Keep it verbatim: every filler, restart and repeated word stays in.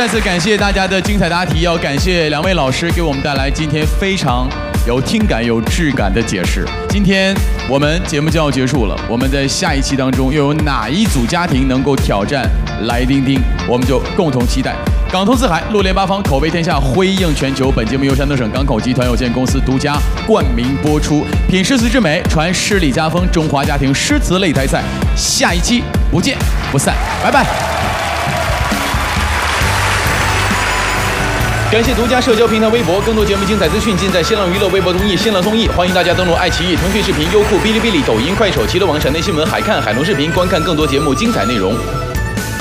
再次感谢大家的精彩答题，要感谢两位老师给我们带来今天非常有听感、有质感的解释。今天我们节目就要结束了，我们在下一期当中又有哪一组家庭能够挑战来丁丁，我们就共同期待。港通四海，陆联八方，口碑天下，辉映全球。本节目由山东省港口集团有限公司独家冠名播出。品诗词之美，传诗礼家风，中华家庭诗词擂台赛，下一期不见不散，拜拜。感谢独家社交平台微博，更多节目精彩资讯尽在新浪娱乐、微博综艺、新浪综艺。欢迎大家登录爱奇艺、腾讯视频、优酷、哔哩哔哩、抖音、快手、齐乐网、闪电新闻、海看、海龙视频，观看更多节目精彩内容。